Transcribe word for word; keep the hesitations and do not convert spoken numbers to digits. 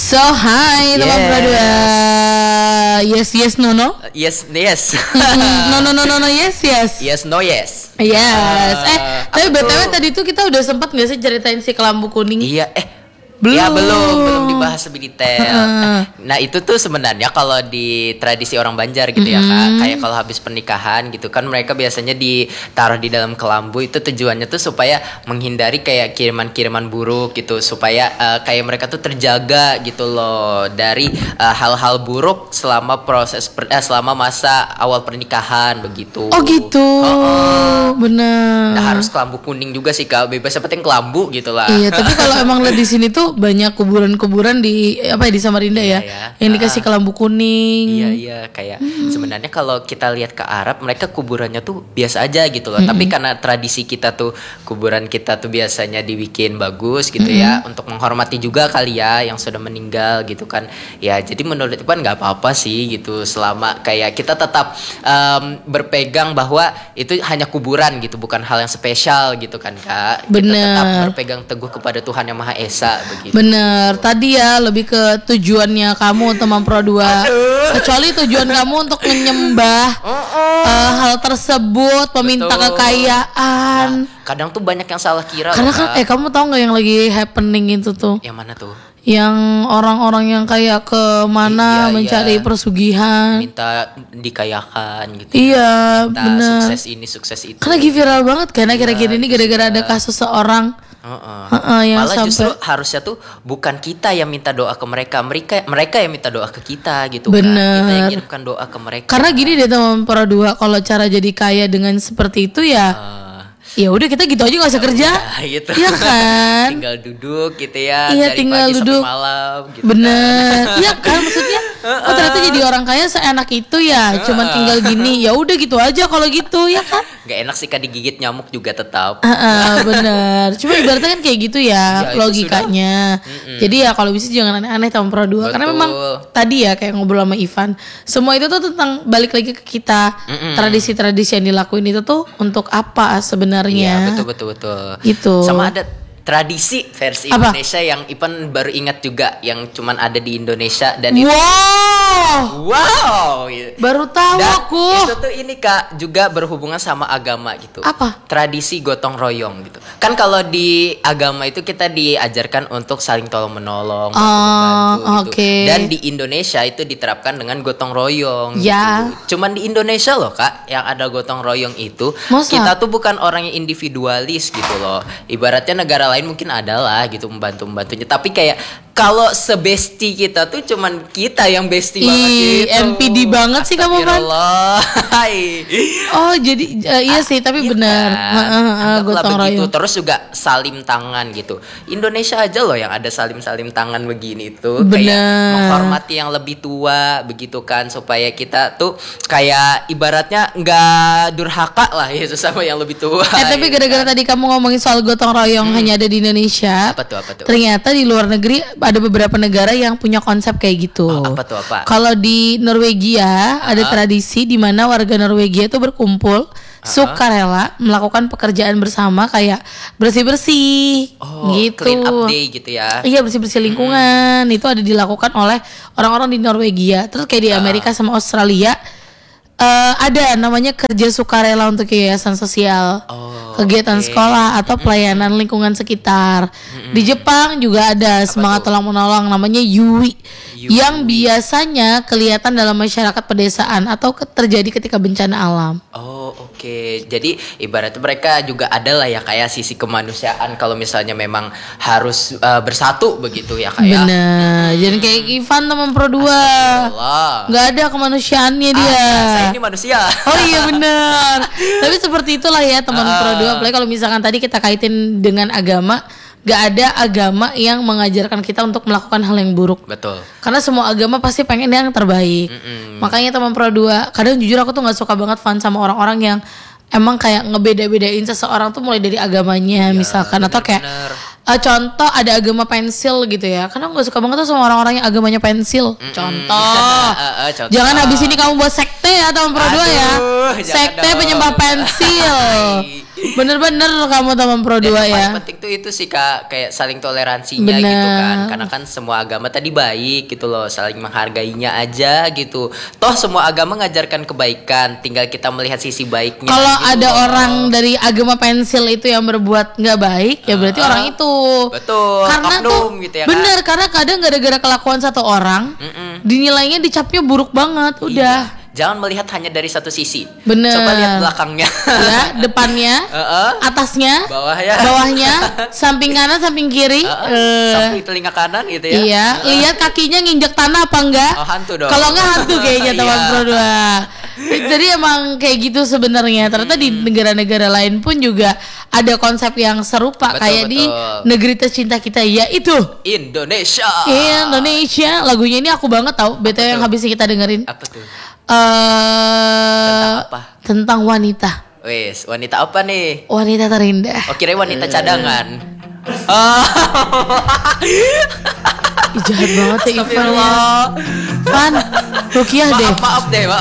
So hi teman Yes. berdua. Yes yes no no. Uh, yes, yes. No no no no no yes yes. Yes, no, yes. Yes. Uh, Eh tapi apa B T W tuh? tadi tuh kita udah sempat nggak sih ceritain si kelambu kuning? Iya, eh Belum. Ya belum, belum dibahas lebih detail. Heeh. Nah itu tuh sebenarnya kalau di tradisi orang Banjar gitu ya kak, kayak kalau habis pernikahan gitu kan mereka biasanya ditaruh di dalam kelambu itu tujuannya tuh supaya menghindari kayak kiriman-kiriman buruk gitu, supaya eh, kayak mereka tuh terjaga gitu loh dari eh, hal-hal buruk selama proses per- eh, selama masa awal pernikahan begitu. Oh gitu. Heeh. Bener. Nah harus kelambu kuning juga sih kak, bebas yang penting kelambu gitu lah. Iya, tapi kalau emang lihat di sini tuh banyak kuburan-kuburan di apa ya di Samarinda Iya, ya, ya. yang dikasih kelambu kuning. Iya iya kayak sebenarnya kalau kita lihat ke Arab mereka kuburannya tuh biasa aja gitu loh. Tapi karena tradisi kita tuh kuburan kita tuh biasanya dibikin bagus gitu ya untuk menghormati juga kali ya yang sudah meninggal gitu kan. Ya jadi menurut Ipan nggak apa-apa sih gitu selama kayak kita tetap em, berpegang bahwa itu hanya kuburan gitu, bukan hal yang spesial gitu kan Kak. Kita tetap Bener. berpegang teguh kepada Tuhan yang Maha Esa begitu. Bener, tadi ya lebih ke tujuannya kamu teman Pro dua. Kecuali tujuan kamu untuk menyembah eh, hal tersebut, meminta Betul. kekayaan. Kadang tuh banyak yang salah kira Karena loh, kan Kak. eh kamu tahu nggak yang lagi happening itu tuh? Yang mana tuh? Yang orang-orang yang kayak ke mana Iya, mencari iya. pesugihan. Minta dikayakan gitu. Iya, Minta bener. sukses ini, sukses itu. Kan lagi viral banget kan akhir-akhir Iya, ini itu gara-gara sih, ada Kak. kasus seorang. Heeh. Heeh, yang Malah sampai- justru harusnya tuh bukan kita yang minta doa ke mereka, mereka mereka yang minta doa ke kita gitu kan. Bener. Kita yang kirimkan doa ke mereka. Karena gini deh teman Pro dua, kalau cara jadi kaya dengan seperti itu ya Eh, ya udah kita gitu aja nggak usah kerja. nah, gitu. Iya kan? Tinggal duduk gitu ya. Iya, dari tinggal pagi sampai duduk. malam gitu. Bener. Iya kan maksudnya. Oh ternyata jadi orang kaya seenak itu ya, cuman tinggal gini. Ya udah gitu aja kalau gitu ya kan. Gak enak sih kan digigit nyamuk juga tetap. Heeh, bener. Cuma ibaratnya kan kayak gitu ya, Ya, itu logikanya. Jadi ya kalau bisa jangan aneh-aneh teman Pro dua. Karena Betul. memang tadi ya kayak ngobrol sama Ivan, semua itu tuh tentang balik lagi ke kita. Tradisi-tradisi yang dilakuin itu tuh untuk apa sebenarnya? Iya betul betul betul. Gitu. Sama ada tradisi versi Apa? Indonesia yang Ipan baru ingat juga yang cuman ada di Indonesia dan itu Wow, wow. iya. baru tahu Dan aku. itu tuh ini Kak juga berhubungan sama agama gitu. Apa? Tradisi gotong royong gitu. Kan kalau di agama itu kita diajarkan untuk saling tolong menolong, Oh, bantu gitu. oke. Dan di Indonesia itu diterapkan dengan gotong royong Ya. gitu. Cuman di Indonesia loh Kak yang ada gotong royong itu. Masa? Kita tuh bukan orang yang individualis gitu loh. Ibaratnya negara lain mungkin ada lah gitu membantu-membantunya. Tapi kayak kalau sebesti kita tuh cuman kita yang bestie banget Ih, gitu. N P D banget sih kamu, Van. Astagfirullah. Hai. Oh jadi eh, iya sih tapi Iya benar. kan? Heeh, heeh, Anggaplah gotong begitu. royong. Terus juga salim tangan gitu. Indonesia aja loh yang ada salim-salim tangan begini tuh. Bener. Kayak menghormati yang lebih tua begitu kan. Supaya kita tuh kayak ibaratnya nggak durhaka lah ya sama yang lebih tua. Eh tapi gitu gara-gara kan. tadi kamu ngomongin soal gotong royong hanya ada di Indonesia. Apa tuh apa tuh? Ternyata di luar negeri ada beberapa negara yang punya konsep kayak gitu. Oh, apa tuh, apa? Kalau di Norwegia ada tradisi di mana warga Norwegia itu berkumpul sukarela melakukan pekerjaan bersama kayak bersih-bersih Oh, gitu. clean up day gitu ya. Iya bersih-bersih lingkungan itu ada dilakukan oleh orang-orang di Norwegia. Terus kayak di Amerika sama Australia eh, ada namanya kerja sukarela untuk yayasan sosial, Oh, kegiatan oke. sekolah atau pelayanan lingkungan sekitar. Di Jepang juga ada semangat tolong menolong namanya Yui, Yui. yang biasanya kelihatan dalam masyarakat pedesaan atau ke- terjadi ketika bencana alam. Oh oke, jadi ibaratnya mereka juga ada lah ya kayak sisi kemanusiaan kalau misalnya memang harus uh, bersatu begitu ya kayak. Bener, jadi kayak Ivan teman Pro dua, Allah. nggak ada kemanusiaannya dia. Ah, saya ini manusia. Oh iya benar. Tapi seperti itulah ya teman Ah. Pro dua. Apalagi kalau misalkan tadi kita kaitin dengan agama, gak ada agama yang mengajarkan kita untuk melakukan hal yang buruk. Betul. Karena semua agama pasti pengen yang terbaik. Mm-mm. Makanya teman Pro dua, kadang jujur aku tuh nggak suka banget fan sama orang-orang yang emang kayak ngebeda-bedain seseorang tuh mulai dari agamanya misalkan atau kayak bener. eh, contoh ada agama pensil gitu ya. Karena nggak suka banget tuh sama orang-orang yang agamanya pensil. Contoh. Eh, eh, contoh. Jangan habis ini kamu buat sekte sekte ya teman Pro dua ya. Sekte penyembah pensil. Bener-bener kamu teman Pro dua yang ya. paling penting tuh itu sih Kak, kayak saling toleransinya Bener. gitu kan. Karena kan semua agama tadi baik gitu loh, saling menghargainya aja gitu. Toh semua agama ngajarkan kebaikan, tinggal kita melihat sisi baiknya. Kalau gitu ada loh. orang dari agama pensil itu yang berbuat nggak baik, ya berarti Ah, orang itu. betul, Karena oknum tuh gitu ya, Kak. bener, karena kadang gara-gara kelakuan satu orang, Mm-mm. dinilainya dicapnya buruk banget. Udah, Iya. Jangan melihat hanya dari satu sisi. Bener. Coba lihat belakangnya. ya depannya, Heeh. atasnya, Bawahnya. bawahnya, samping kanan, samping kiri. Heeh. eh, Samping telinga kanan gitu ya. Iya, lihat kakinya nginjek tanah apa enggak? Oh, hantu dong. Kalau enggak hantu kayaknya teman Iya. Pro dua. Jadi emang kayak gitu sebenarnya. Ternyata di negara-negara lain pun juga ada konsep yang serupa Betul, kayak di betul. negeri tercinta kita, yaitu Indonesia. Indonesia. Lagunya ini aku banget tau. B T W yang tuh? habis kita dengerin. Apa tuh? Eh Tentang apa? Tentang wanita. Wes, wanita apa nih? Wanita terindah. Oh, kira wanita cadangan. Oh. Ih, jahat banget ya Ivan ya. Astagfirullah. Van, Rukiah deh. Maaf, maaf deh, Pak.